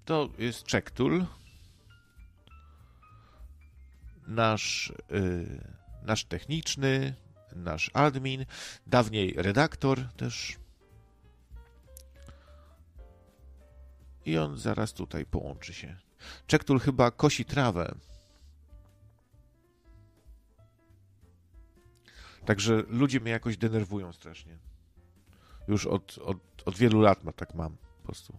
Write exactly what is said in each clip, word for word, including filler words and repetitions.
to jest Czektul, nasz, yy, nasz techniczny, nasz admin, dawniej redaktor też. I on zaraz tutaj połączy się. Czektul chyba kosi trawę. Także ludzie mnie jakoś denerwują strasznie. Już od, od, od wielu lat ma, tak mam po prostu.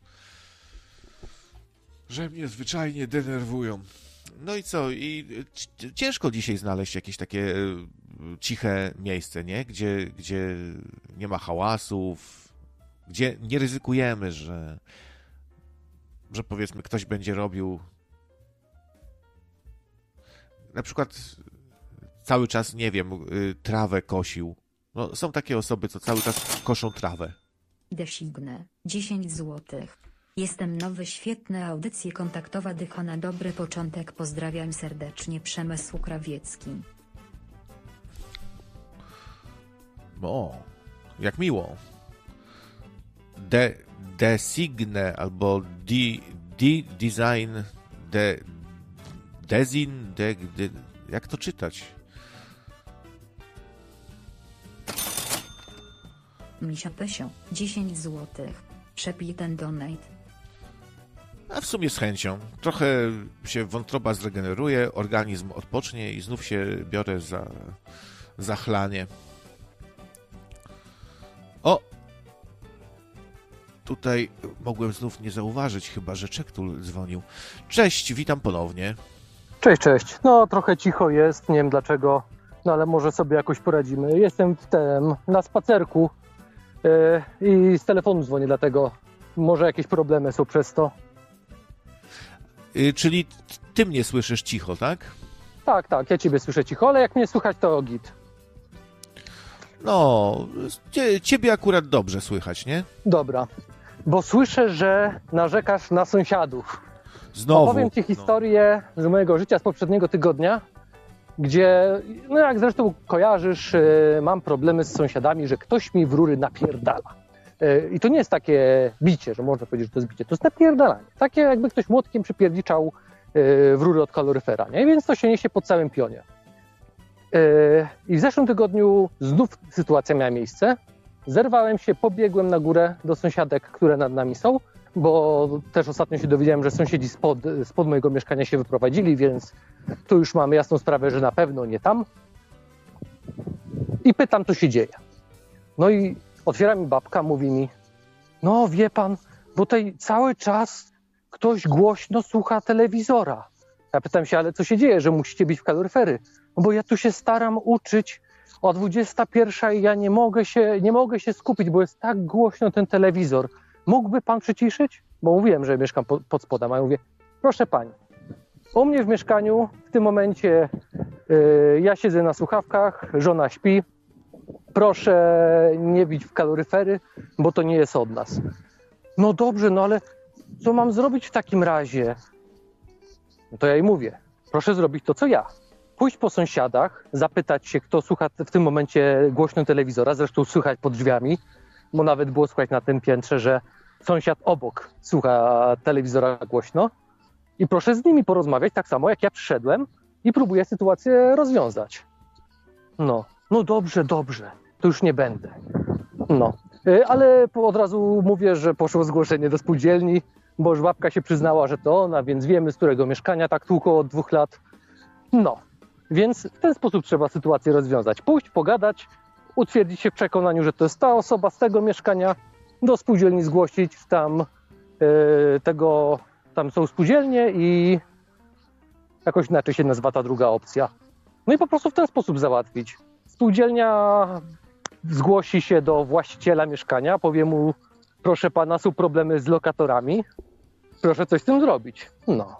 Że mnie zwyczajnie denerwują. No i co? I ciężko dzisiaj znaleźć jakieś takie ciche miejsce, nie? Gdzie, gdzie nie ma hałasów, gdzie nie ryzykujemy, że, że powiedzmy ktoś będzie robił na przykład cały czas, nie wiem, trawę kosił. No, są takie osoby, co cały czas koszą trawę. Designę, dziesięć złotych. Jestem nowy, świetne audycje kontaktowa dycha na dobry początek. Pozdrawiam serdecznie, Przemysł Krawiecki. O, jak miło. De, designę albo di, di, design, de, design, de, de, jak to czytać? Misia Pesio, dziesięć złotych. Przepij ten donate. A w sumie z chęcią. Trochę się wątroba zregeneruje, organizm odpocznie i znów się biorę za, za chlanie. O! Tutaj mogłem znów nie zauważyć, chyba że Czektul dzwonił. Cześć, witam ponownie. Cześć, cześć. No trochę cicho jest, nie wiem dlaczego, no ale może sobie jakoś poradzimy. Jestem w tem, na spacerku yy, i z telefonu dzwonię, dlatego może jakieś problemy są przez to. Yy, czyli ty mnie słyszysz cicho, tak? Tak, tak, ja ciebie słyszę cicho, ale jak mnie słychać, to git. No, cie, ciebie akurat dobrze słychać, nie? Dobra, bo słyszę, że narzekasz na sąsiadów. Znowu. Opowiem ci historię no. z mojego życia z poprzedniego tygodnia, gdzie, no jak zresztą kojarzysz, yy, mam problemy z sąsiadami, że ktoś mi w rury napierdala. Yy, I to nie jest takie bicie, że można powiedzieć, że to jest bicie, to jest napierdalanie. Takie jakby ktoś młotkiem przypierdziczał yy, w rury od kaloryfera, nie? Więc to się niesie po całym pionie. Yy, I w zeszłym tygodniu znów sytuacja miała miejsce. Zerwałem się, pobiegłem na górę do sąsiadek, które nad nami są, bo też ostatnio się dowiedziałem, że sąsiedzi spod, spod mojego mieszkania się wyprowadzili, więc tu już mamy jasną sprawę, że na pewno nie tam. I pytam, co się dzieje. No i otwiera mi babka, mówi mi, no wie pan, bo tutaj cały czas ktoś głośno słucha telewizora. Ja pytam się, ale co się dzieje, że musicie bić w kaloryfery? No bo ja tu się staram uczyć o dwudziesta pierwsza i ja nie mogę się, nie mogę się skupić, bo jest tak głośno ten telewizor. Mógłby pan przyciszyć? Bo mówiłem, że mieszkam pod, pod spodem, a ja mówię, proszę pani, u mnie w mieszkaniu w tym momencie yy, ja siedzę na słuchawkach, żona śpi, proszę nie bić w kaloryfery, bo to nie jest od nas. No dobrze, no ale co mam zrobić w takim razie? No to ja jej mówię, proszę zrobić to, co ja. Pójść po sąsiadach, zapytać się, kto słucha w tym momencie głośno telewizora, zresztą słychać pod drzwiami, bo nawet było słychać na tym piętrze, że sąsiad obok słucha telewizora głośno i proszę z nimi porozmawiać tak samo, jak ja przyszedłem i próbuję sytuację rozwiązać. No, no dobrze, dobrze, to już nie będę. No, ale od razu mówię, że poszło zgłoszenie do spółdzielni, bo już babka się przyznała, że to ona, więc wiemy, z którego mieszkania tak tłukło od dwóch lat. No, więc w ten sposób trzeba sytuację rozwiązać. Pójść, pogadać, utwierdzić się w przekonaniu, że to jest ta osoba z tego mieszkania, do spółdzielni zgłosić tam yy, tego, tam są spółdzielnie i jakoś inaczej się nazywa ta druga opcja. No i po prostu w ten sposób załatwić. Spółdzielnia zgłosi się do właściciela mieszkania, powie mu, proszę pana, są problemy z lokatorami, proszę coś z tym zrobić. No.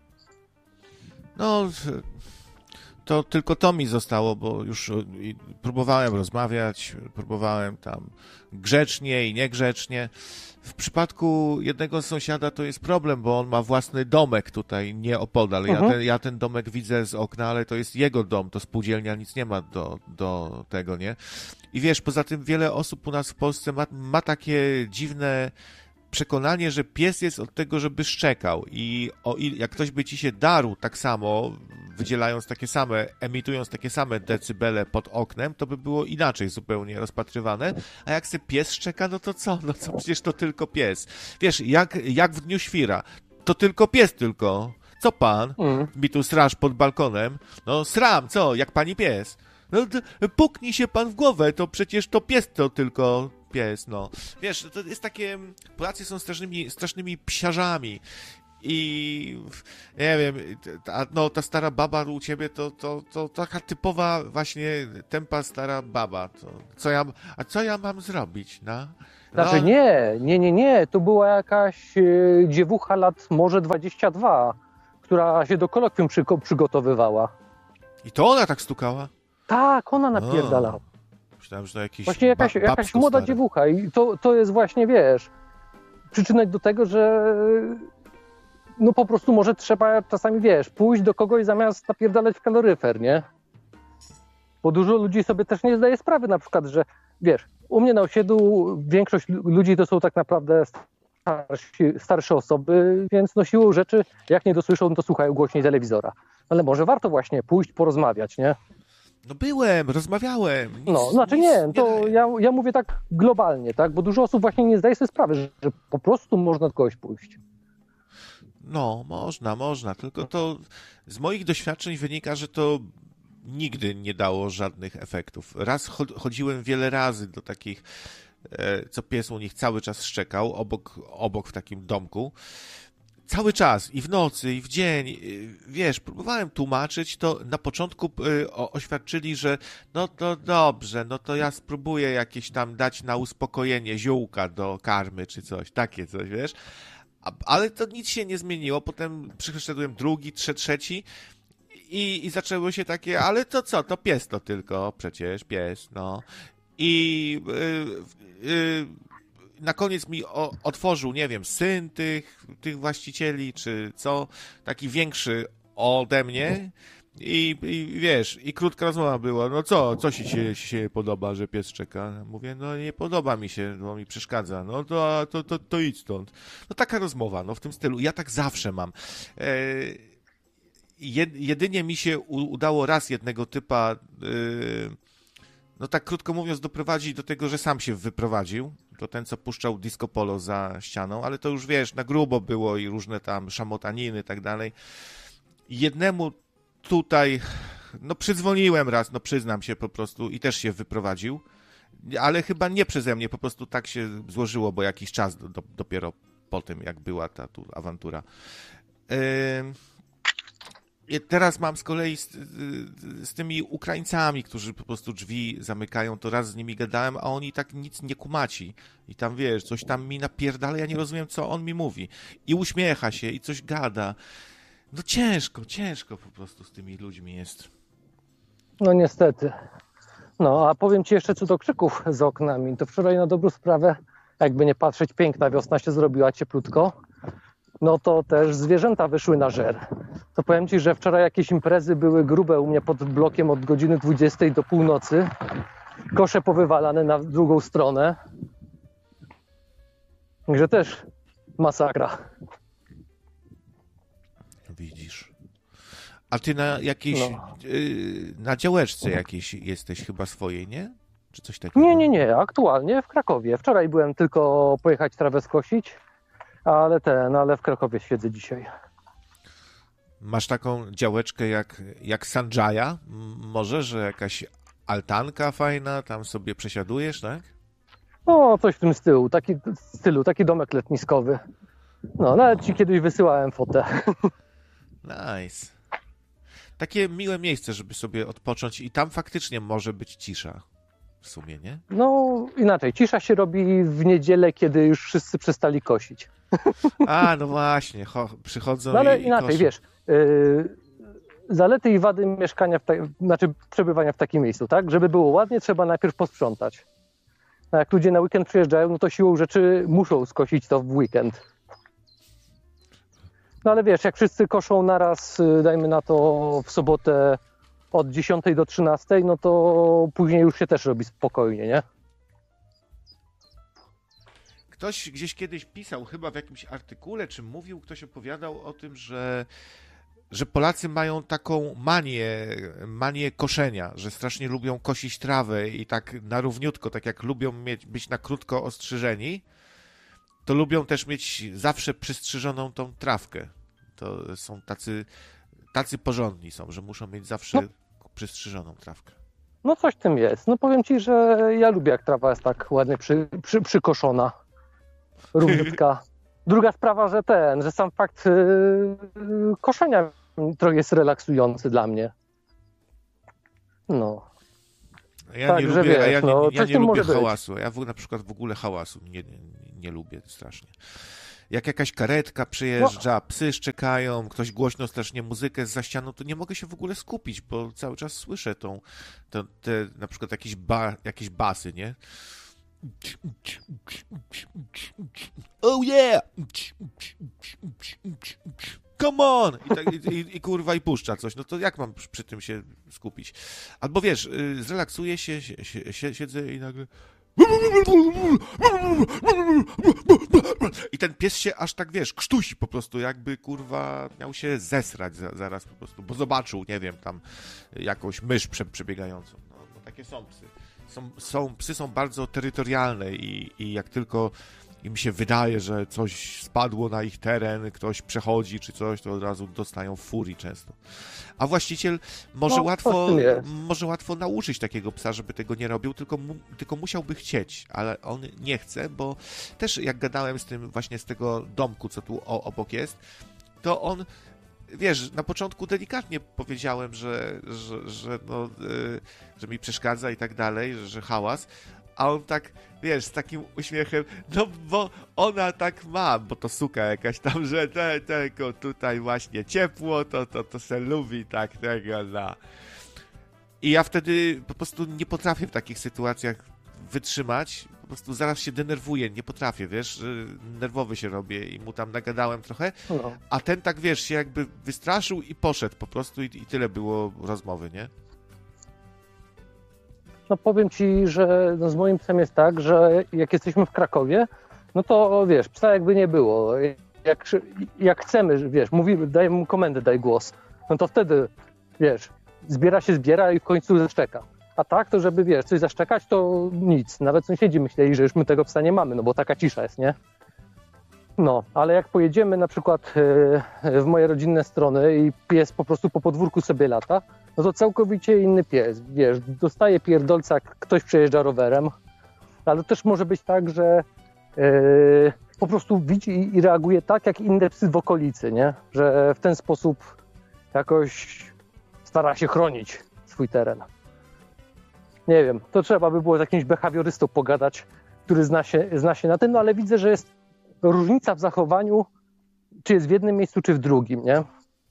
No, to tylko to mi zostało, bo już próbowałem rozmawiać, próbowałem tam grzecznie i niegrzecznie. W przypadku jednego sąsiada to jest problem, bo on ma własny domek tutaj nieopodal. Ja, Mhm. ten, ja ten domek widzę z okna, ale to jest jego dom, to spółdzielnia nic nie ma do, do tego, nie? I wiesz, poza tym wiele osób u nas w Polsce ma, ma takie dziwne przekonanie, że pies jest od tego, żeby szczekał i o ile, jak ktoś by ci się darł tak samo, wydzielając takie same, emitując takie same decybele pod oknem, to by było inaczej zupełnie rozpatrywane, a jak se pies szczeka, no to co? No co, przecież to tylko pies. Wiesz, jak, jak w Dniu Świra, to tylko pies tylko. Co pan? Mm. Mi tu srasz pod balkonem. No sram, co? Jak pani pies? No puknij się pan w głowę, to przecież to pies to tylko pies, no. Wiesz, to jest takie... Polacy są strasznymi, strasznymi psiarzami i nie wiem, ta, no ta stara baba u ciebie to, to, to taka typowa właśnie tempa stara baba. To, co ja, a co ja mam zrobić, no? No. Znaczy nie, nie, nie, nie, to była jakaś e, dziewucha lat może dwadzieścia dwa, która się do kolokwium przy, przygotowywała. I to ona tak stukała? Tak, ona napierdalała. Myślałem, że to jakiś właśnie jakaś, ba- jakaś młoda stary. dziewucha i to, to jest właśnie, wiesz, przyczynek do tego, że no po prostu może trzeba czasami, wiesz, pójść do kogoś zamiast napierdalać w kaloryfer, nie? Bo dużo ludzi sobie też nie zdaje sprawy na przykład, że wiesz, u mnie na osiedlu większość ludzi to są tak naprawdę starsi, starsze osoby, więc no siłą rzeczy, jak nie dosłyszą, to słuchają głośniej telewizora. Ale może warto właśnie pójść, porozmawiać, nie? No byłem, rozmawiałem. Nic, no, znaczy nic, nie, to nie ja, ja mówię tak globalnie, tak? Bo dużo osób właśnie nie zdaje sobie sprawy, że, że po prostu można do kogoś pójść. No, można, można, tylko to z moich doświadczeń wynika, że to nigdy nie dało żadnych efektów. Raz chodziłem wiele razy do takich, co pies u nich cały czas szczekał, obok, obok w takim domku. Cały czas, i w nocy, i w dzień, wiesz, próbowałem tłumaczyć, to na początku oświadczyli, że no to dobrze, no to ja spróbuję jakieś tam dać na uspokojenie ziółka do karmy, czy coś, takie coś, wiesz. Ale to nic się nie zmieniło, potem przyszedłem drugi, trze, trzeci i, i zaczęło się takie, ale to co, to pies to tylko, przecież pies, no. I yy, yy, na koniec mi o, otworzył, nie wiem, syn tych, tych właścicieli, czy co, taki większy ode mnie i, i wiesz, i krótka rozmowa była, no co, co ci się, się podoba, że pies czeka? Mówię, no nie podoba mi się, bo mi przeszkadza, no to, to, to, to idź stąd. No taka rozmowa, no w tym stylu, ja tak zawsze mam. E, jedynie mi się udało raz jednego typa, e, no tak krótko mówiąc, doprowadzić do tego, że sam się wyprowadził. To ten, co puszczał disco polo za ścianą, ale to już wiesz, na grubo było i różne tam szamotaniny i tak dalej. Jednemu tutaj, no przydzwoniłem raz, no przyznam się po prostu i też się wyprowadził, ale chyba nie przeze mnie, po prostu tak się złożyło, bo jakiś czas do, do, dopiero po tym, jak była ta tu awantura. Yy, teraz mam z kolei z, z tymi Ukraińcami, którzy po prostu drzwi zamykają, to raz z nimi gadałem, a oni tak nic nie kumaci. I tam wiesz, coś tam mi napierdala, ja nie rozumiem, co on mi mówi. I uśmiecha się, i coś gada. No ciężko, ciężko po prostu z tymi ludźmi jest. No niestety. No, a powiem ci jeszcze co do krzyków za oknami. To wczoraj na dobrą sprawę, jakby nie patrzeć, piękna wiosna się zrobiła, cieplutko. No to też zwierzęta wyszły na żer. To powiem ci, że wczoraj jakieś imprezy były grube u mnie pod blokiem od godziny dwudziestej do północy. Kosze powywalane na drugą stronę. Także też masakra. Widzisz. A ty na jakiejś, no. yy, na działeczce jakiejś jesteś chyba swojej, nie? Czy coś takiego? Nie, nie, nie. Aktualnie w Krakowie. Wczoraj byłem tylko pojechać trawę skosić, ale ten, ale w Krakowie siedzę dzisiaj. Masz taką działeczkę jak, jak Sanjaya? Może, że jakaś altanka fajna, tam sobie przesiadujesz, tak? No, coś w tym stylu, taki, stylu, taki domek letniskowy. No, nawet ci kiedyś wysyłałem fotę. Nice. Takie miłe miejsce, żeby sobie odpocząć i tam faktycznie może być cisza. W sumie, nie? No, inaczej. Cisza się robi w niedzielę, kiedy już wszyscy przestali kosić. A, no właśnie. Cho, przychodzą no, ale i, inaczej, i wiesz, yy, zalety i wady mieszkania, w ta, znaczy przebywania w takim miejscu, tak? Żeby było ładnie, trzeba najpierw posprzątać. A jak ludzie na weekend przyjeżdżają, no to siłą rzeczy muszą skosić to w weekend. No ale wiesz, jak wszyscy koszą naraz, dajmy na to w sobotę od dziesiątej do trzynastej, no to później już się też robi spokojnie, nie? ktoś gdzieś kiedyś pisał, chyba w jakimś artykule, czy mówił, ktoś opowiadał o tym, że, że Polacy mają taką manię, manię koszenia, że strasznie lubią kosić trawę i tak na równiutko, tak jak lubią mieć, być na krótko ostrzyżeni, to lubią też mieć zawsze przystrzyżoną tą trawkę. To są tacy, tacy porządni są, że muszą mieć zawsze no. przystrzyżoną trawkę. No coś w tym jest. No powiem ci, że ja lubię, jak trawa jest tak ładnie przy, przy, przykoszona, równiutka. Druga sprawa, że ten, że sam fakt yy, koszenia trochę jest relaksujący dla mnie. No. Ja tak, nie lubię, wiesz, a ja nie, no, ja nie lubię być. hałasu. Ja w, na przykład w ogóle hałasu nie, nie, nie lubię strasznie. Jak jakaś karetka przyjeżdża, no. psy szczekają, ktoś głośno strasznie muzykę za ścianą, to nie mogę się w ogóle skupić, bo cały czas słyszę tą, tą te, na przykład jakieś, ba, jakieś basy, nie? Oh yeah! Come on! I, tak, i, i, i kurwa i puszcza coś. No to jak mam przy, przy tym się skupić? Albo wiesz, y, zrelaksuję się, się, się, siedzę i nagle... I ten pies się aż tak, wiesz, krztusi po prostu, jakby, kurwa, miał się zesrać za, zaraz po prostu, bo zobaczył, nie wiem, tam jakąś mysz prze, przebiegającą. No, no takie są psy. Są, są, psy są bardzo terytorialne i, i jak tylko im się wydaje, że coś spadło na ich teren, ktoś przechodzi czy coś, to od razu dostają furii często. A właściciel może, no, łatwo, może łatwo nauczyć takiego psa, żeby tego nie robił, tylko, mu, tylko musiałby chcieć, ale on nie chce, bo też jak gadałem z tym właśnie z tego domku, co tu o, obok jest, to on, wiesz, na początku delikatnie powiedziałem, że, że, że, no, yy, że mi przeszkadza i tak dalej, że, że hałas, a on tak, wiesz, z takim uśmiechem, no bo ona tak ma, bo to suka jakaś tam, że te, tego tutaj właśnie ciepło, to, to, to se lubi tak tego, no. I ja wtedy po prostu nie potrafię w takich sytuacjach wytrzymać, po prostu zaraz się denerwuję, nie potrafię, wiesz, nerwowy się robię i mu tam nagadałem trochę, no. A ten tak, wiesz, się jakby wystraszył i poszedł po prostu i, i tyle było rozmowy, nie? No powiem ci, że no z moim psem jest tak, że jak jesteśmy w Krakowie, no to wiesz, psa jakby nie było. Jak, jak chcemy, wiesz, mówimy, dajemy mu komendę, daj głos, no to wtedy, wiesz, zbiera się, zbiera i w końcu zaszczeka. A tak, to żeby, wiesz, coś zaszczekać, to nic. Nawet sąsiedzi myśleli, że już my tego psa nie mamy, no bo taka cisza jest, nie? No, ale jak pojedziemy na przykład w moje rodzinne strony i pies po prostu po podwórku sobie lata, no to całkowicie inny pies, wiesz, dostaje pierdolca, jak ktoś przejeżdża rowerem, ale też może być tak, że yy, po prostu widzi i reaguje tak, jak inne psy w okolicy, nie? Że w ten sposób jakoś stara się chronić swój teren. Nie wiem, to trzeba by było z jakimś behawiorystą pogadać, który zna się, zna się na tym, no ale widzę, że jest różnica w zachowaniu, czy jest w jednym miejscu, czy w drugim, nie?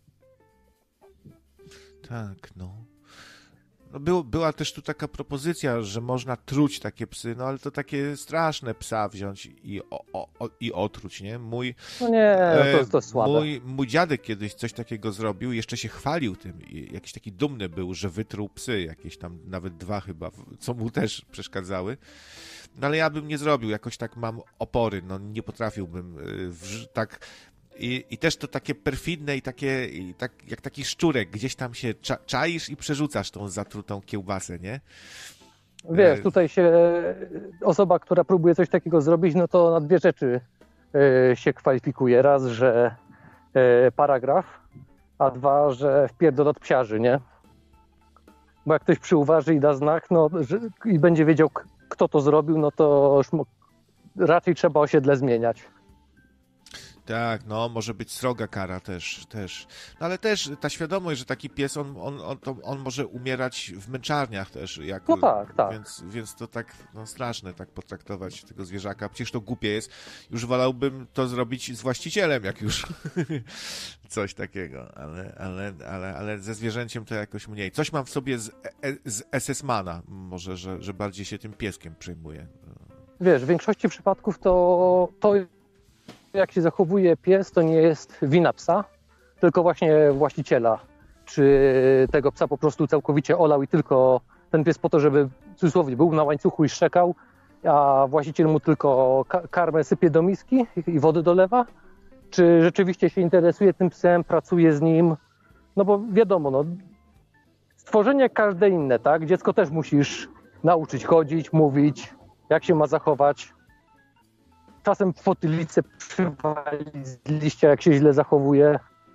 Tak, no. no był, była też tu taka propozycja, że można truć takie psy, no ale to takie straszne psa wziąć i, o, o, i otruć, nie? Mój, no nie, no to, to jest słabe. Mój, mój dziadek kiedyś coś takiego zrobił, jeszcze się chwalił tym i jakiś taki dumny był, że wytruł psy, jakieś tam nawet dwa chyba, co mu też przeszkadzały. No ale ja bym nie zrobił, jakoś tak mam opory, no nie potrafiłbym w, tak... I, I też to takie perfidne i takie, i tak, jak taki szczurek, gdzieś tam się cza, czaisz i przerzucasz tą zatrutą kiełbasę, nie? Wiesz, tutaj się osoba, która próbuje coś takiego zrobić, no to na dwie rzeczy y, się kwalifikuje. Raz, że y, paragraf, a dwa, że wpierdol od psiarzy, nie? Bo jak ktoś przyuważy i da znak, no że, i będzie wiedział, kto to zrobił, no to już mo- raczej trzeba osiedle zmieniać. Tak, no, może być sroga kara też, też. No ale też ta świadomość, że taki pies, on, on, on, to, on może umierać w męczarniach też. Jak, no tak, tak. Więc, więc to tak no, straszne, tak potraktować tego zwierzaka. Przecież to głupie jest. Już wolałbym to zrobić z właścicielem, jak już coś takiego. Ale, ale, ale, ale ze zwierzęciem to jakoś mniej. Coś mam w sobie z, z es es mana, może, że, że bardziej się tym pieskiem przejmuję. Wiesz, w większości przypadków to... to... jak się zachowuje pies, to nie jest wina psa, tylko właśnie właściciela. Czy tego psa po prostu całkowicie olał i tylko ten pies po to, żeby w cudzysłowie był na łańcuchu i szczekał a właściciel mu tylko ka- karmę sypie do miski i wody dolewa? Czy rzeczywiście się interesuje tym psem, pracuje z nim? No bo wiadomo, no, stworzenie każde inne, tak? Dziecko też musisz nauczyć chodzić, mówić, jak się ma zachować. Czasem fotylicę przywalić z liścia, jak się źle zachowuje.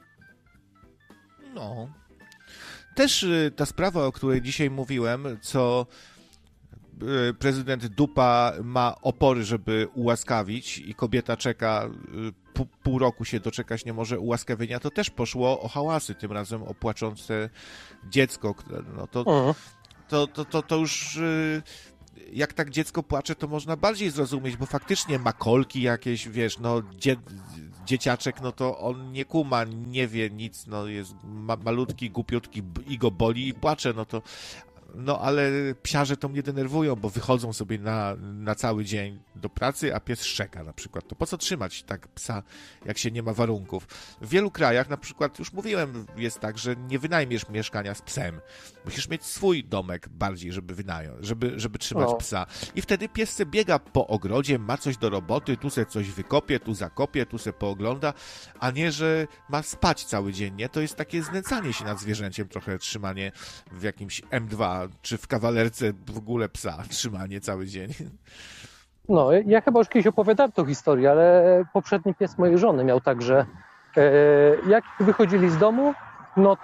No. Też y, ta sprawa, o której dzisiaj mówiłem, co y, prezydent Dupa ma opory, żeby ułaskawić i kobieta czeka, y, pół, pół roku się doczekać nie może ułaskawienia, to też poszło o hałasy, tym razem o płaczące dziecko. No to, Mhm. to, to, to, to już... Y, jak tak dziecko płacze, to można bardziej zrozumieć, bo faktycznie ma kolki jakieś, wiesz, no dzie, dzieciaczek, no to on nie kuma, nie wie nic, no jest ma, malutki, głupiutki i go boli i płacze, no to no ale psiarze to mnie denerwują, bo wychodzą sobie na, na cały dzień do pracy, a pies szczeka na przykład. To po co trzymać tak psa, jak się nie ma warunków? W wielu krajach, na przykład, już mówiłem, jest tak, że nie wynajmiesz mieszkania z psem. Musisz mieć swój domek bardziej, żeby wynająć, żeby, żeby trzymać No. psa. I wtedy pies se biega po ogrodzie, ma coś do roboty, tu se coś wykopie, tu zakopie, tu se poogląda, a nie, że ma spać cały dzień, nie? To jest takie znęcanie się nad zwierzęciem, trochę trzymanie w jakimś M dwa, czy w kawalerce w ogóle psa, trzymanie cały dzień. No, ja chyba już kiedyś opowiadałem tą historię, ale poprzedni pies mojej żony miał tak, że e, jak wychodzili z domu, no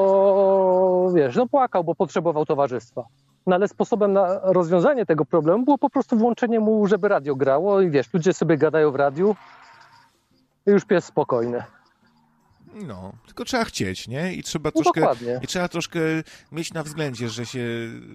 to wiesz, no płakał, bo potrzebował towarzystwa. No ale sposobem na rozwiązanie tego problemu było po prostu włączenie mu, żeby radio grało i wiesz, ludzie sobie gadają w radiu i już pies spokojny. No, tylko trzeba chcieć, nie? I trzeba No troszkę, dokładnie. i trzeba troszkę mieć na względzie, że się,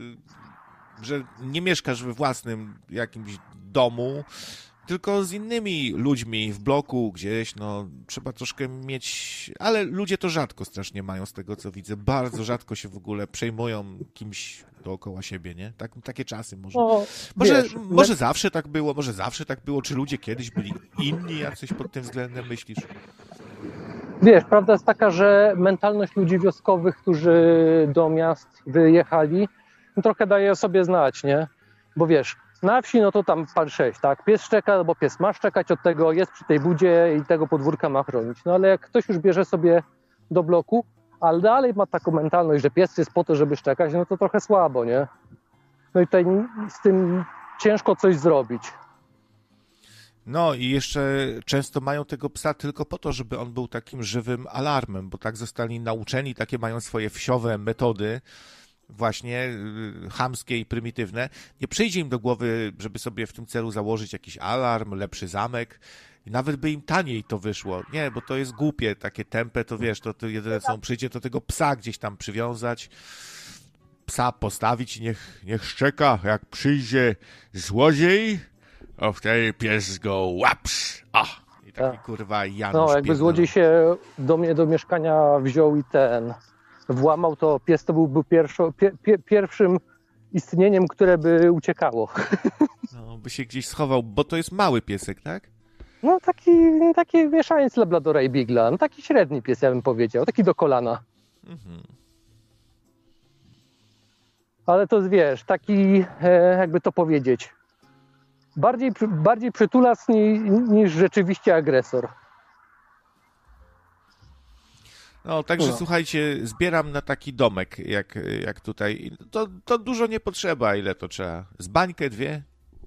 że nie mieszkasz we własnym jakimś domu, tylko z innymi ludźmi w bloku gdzieś, no, trzeba troszkę mieć, ale ludzie to rzadko strasznie mają z tego, co widzę, bardzo rzadko się w ogóle przejmują kimś dookoła siebie, nie? Tak, takie czasy może. No, Może, wiesz, może zawsze tak było, może zawsze tak było, czy ludzie kiedyś byli inni jacyś pod tym względem, myślisz? Wiesz, prawda jest taka, że mentalność ludzi wioskowych, którzy do miast wyjechali, no trochę daje o sobie znać, nie? Bo wiesz, na wsi no to tam pan sześć, tak? Pies szczeka, bo pies ma szczekać, od tego jest przy tej budzie i tego podwórka ma chronić. No ale jak ktoś już bierze sobie do bloku, ale dalej ma taką mentalność, że pies jest po to, żeby szczekać, no to trochę słabo, nie? No i tutaj z tym ciężko coś zrobić. No i jeszcze często mają tego psa tylko po to, żeby on był takim żywym alarmem, bo tak zostali nauczeni, takie mają swoje wsiowe metody, właśnie y, chamskie i prymitywne. Nie przyjdzie im do głowy, żeby sobie w tym celu założyć jakiś alarm, lepszy zamek. I nawet by im taniej to wyszło. Nie, bo to jest głupie, takie tępe, to wiesz, to, to jedyne co przyjdzie, to tego psa gdzieś tam przywiązać, psa postawić i niech, niech szczeka, jak przyjdzie złodziej, o wtedy pies go łaps. O! I taki Tak. kurwa Janusz No, jakby pierdolony. złodziej się do mnie do mieszkania wziął i ten włamał, to pies to byłby pierwszo, pie, pie, pierwszym istnieniem, które by uciekało. No, by się gdzieś schował, bo to jest mały piesek, tak? No taki, taki mieszaniec Labradora i Bigla, no taki średni pies, ja bym powiedział, taki do kolana. Mhm. Ale to wiesz, taki, e, jakby to powiedzieć, bardziej, przy- bardziej przytulas ni, niż rzeczywiście agresor. No, także No. słuchajcie, zbieram na taki domek, jak, jak tutaj. To, to dużo nie potrzeba, ile to trzeba? Z bańkę, dwie?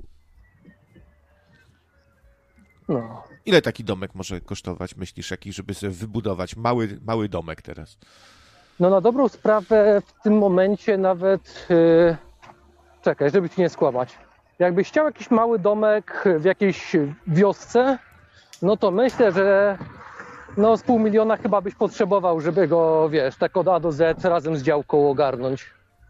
No. Ile taki domek może kosztować, myślisz, jaki, żeby sobie wybudować mały, mały domek teraz? No na dobrą sprawę w tym momencie nawet, yy, czekaj, żeby ci nie skłamać, jakbyś chciał jakiś mały domek w jakiejś wiosce, no to myślę, że no z pół miliona chyba byś potrzebował, żeby go, wiesz, tak od A do Z razem z działką ogarnąć.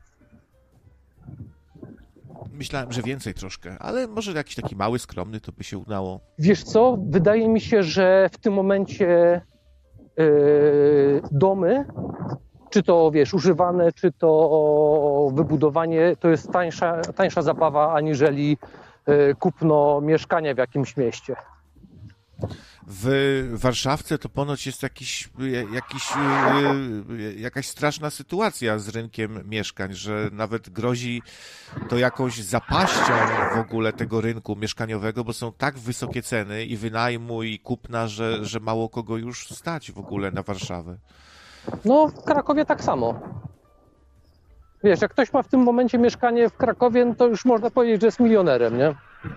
Myślałem, że więcej troszkę, ale może jakiś taki mały, skromny to by się udało. Wiesz co, wydaje mi się, że w tym momencie yy, domy, czy to wiesz, używane, czy to wybudowanie, to jest tańsza, tańsza zabawa aniżeli yy, kupno mieszkania w jakimś mieście. w Warszawce to ponoć jest jakiś, jakiś, jakaś straszna sytuacja z rynkiem mieszkań, że nawet grozi to jakąś zapaścią w ogóle tego rynku mieszkaniowego, bo są tak wysokie ceny i wynajmu, i kupna, że, że mało kogo już stać w ogóle na Warszawę. No, w Krakowie tak samo. Wiesz, jak ktoś ma w tym momencie mieszkanie w Krakowie, no to już można powiedzieć, że jest milionerem, nie?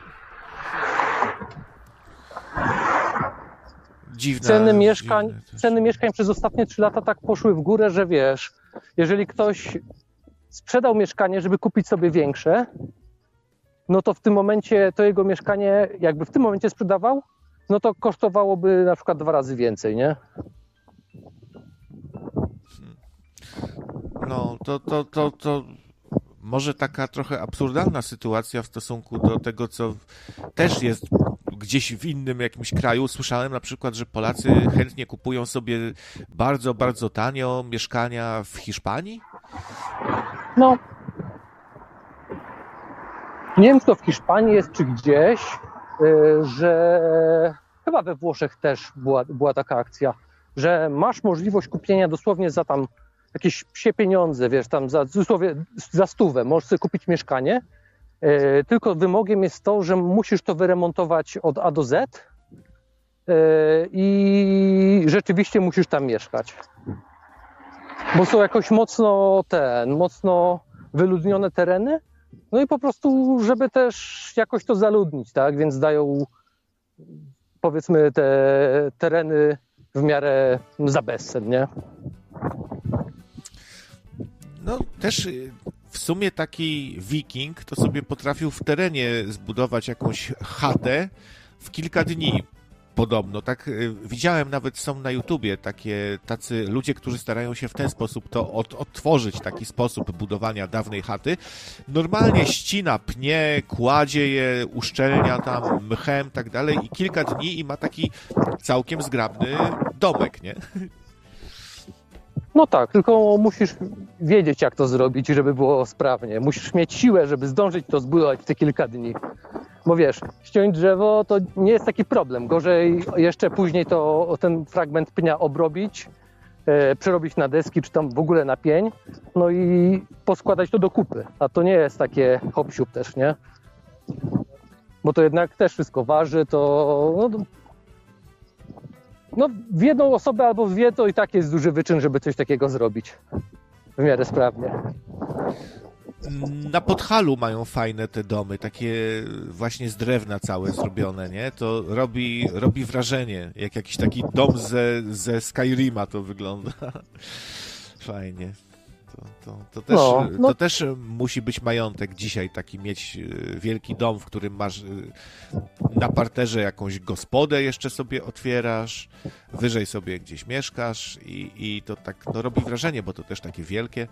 Dziwne. Ceny mieszkań, dziwne ceny mieszkań przez ostatnie trzy lata tak poszły w górę, że wiesz, jeżeli ktoś sprzedał mieszkanie, żeby kupić sobie większe, no to w tym momencie to jego mieszkanie, jakby w tym momencie sprzedawał, no to kosztowałoby na przykład dwa razy więcej, nie? No, to, to, to, to może taka trochę absurdalna sytuacja w stosunku do tego, co też jest gdzieś w innym jakimś kraju. Słyszałem na przykład, że Polacy chętnie kupują sobie bardzo, bardzo tanio mieszkania w Hiszpanii. No. Nie wiem, czy to w Hiszpanii jest, czy gdzieś, że chyba we Włoszech też była, była taka akcja, że masz możliwość kupienia dosłownie za tam jakieś psie pieniądze, wiesz, tam za, dosłownie za stówę możesz sobie kupić mieszkanie, e, tylko wymogiem jest to, że musisz to wyremontować od A do Z e, i rzeczywiście musisz tam mieszkać. Bo są jakoś mocno ten, mocno wyludnione tereny, no i po prostu, żeby też jakoś to zaludnić, tak, więc dają, powiedzmy, te tereny w miarę za bezcen, nie? No też w sumie taki wiking to sobie potrafił w terenie zbudować jakąś chatę w kilka dni podobno. Tak widziałem, nawet są na YouTubie takie tacy ludzie, którzy starają się w ten sposób to od, odtworzyć, taki sposób budowania dawnej chaty. Normalnie ścina pnie, kładzie je, uszczelnia tam mchem, tak dalej i kilka dni i ma taki całkiem zgrabny domek, nie? No tak, tylko musisz wiedzieć, jak to zrobić, żeby było sprawnie. Musisz mieć siłę, żeby zdążyć to zbudować w te kilka dni. Bo wiesz, ściąć drzewo to nie jest taki problem. Gorzej jeszcze później to ten fragment pnia obrobić, e, przerobić na deski, czy tam w ogóle na pień, no i poskładać to do kupy. A to nie jest takie hop-siup też, nie? Bo to jednak też wszystko waży, to... No, No, w jedną osobę albo w dwie to i tak jest duży wyczyn, żeby coś takiego zrobić w miarę sprawnie. Na Podhalu mają fajne te domy, takie właśnie z drewna całe zrobione, nie? To robi, robi wrażenie, jak jakiś taki dom ze, ze Skyrima to wygląda. Fajnie. To, to, to, też, no, no. to też musi być majątek dzisiaj, taki mieć wielki dom, w którym masz na parterze jakąś gospodę jeszcze sobie otwierasz, wyżej sobie gdzieś mieszkasz i, i to tak no, robi wrażenie, bo to też takie wielkie.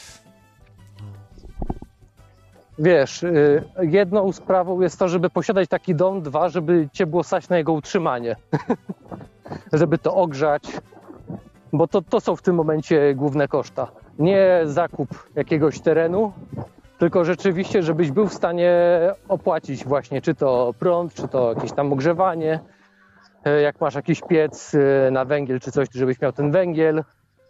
Wiesz, jedną sprawą jest to, żeby posiadać taki dom, dwa, żeby cię było stać na jego utrzymanie. Żeby to ogrzać, bo to, to są w tym momencie główne koszta. Nie zakup jakiegoś terenu, tylko rzeczywiście, żebyś był w stanie opłacić właśnie czy to prąd, czy to jakieś tam ogrzewanie. Jak masz jakiś piec na węgiel czy coś, żebyś miał ten węgiel.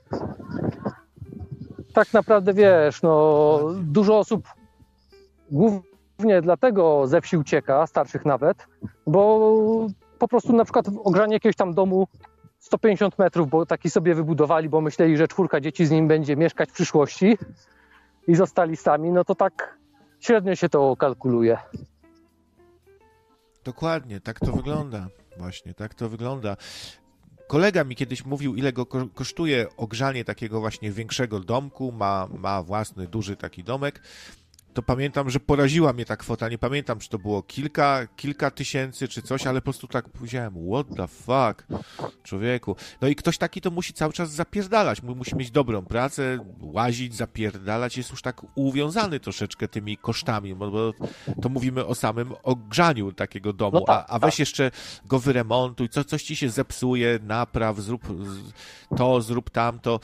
Tak naprawdę wiesz, no dużo osób głównie dlatego ze wsi ucieka, starszych nawet, bo po prostu na przykład ogrzanie jakiegoś tam domu sto pięćdziesiąt metrów, bo taki sobie wybudowali, bo myśleli, że czwórka dzieci z nim będzie mieszkać w przyszłości i zostali sami, no to tak średnio się to kalkuluje. Dokładnie, tak to wygląda. Właśnie, tak to wygląda. Kolega mi kiedyś mówił, ile go kosztuje ogrzanie takiego właśnie większego domku, ma, ma własny, duży taki domek. To pamiętam, że poraziła mnie ta kwota, nie pamiętam, czy to było kilka, kilka tysięcy, czy coś, ale po prostu tak powiedziałem, what the fuck, człowieku. No i ktoś taki to musi cały czas zapierdalać, musi mieć dobrą pracę, łazić, zapierdalać, jest już tak uwiązany troszeczkę tymi kosztami, bo, bo to mówimy o samym ogrzaniu takiego domu, no tak, a, a weź jeszcze go wyremontuj, co, coś ci się zepsuje, napraw, zrób to, zrób tamto,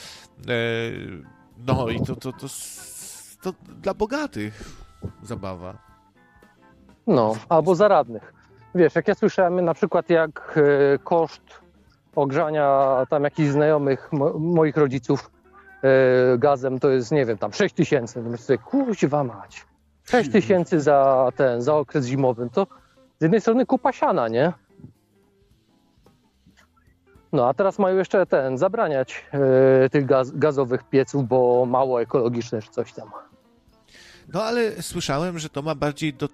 no i to, to, to to dla bogatych zabawa. No, albo zaradnych. wiesz, jak ja słyszałem na przykład jak e, koszt ogrzania tam jakichś znajomych mo- moich rodziców e, gazem to jest, nie wiem, tam sześć tysięcy. No myślę sobie, kuźwa mać, sześć tysięcy za ten, za okres zimowy, to z jednej strony kupa siana, nie? No a teraz mają jeszcze ten, zabraniać e, tych gaz, gazowych pieców, bo mało ekologiczne czy coś tam. No ale słyszałem, że to ma bardziej do,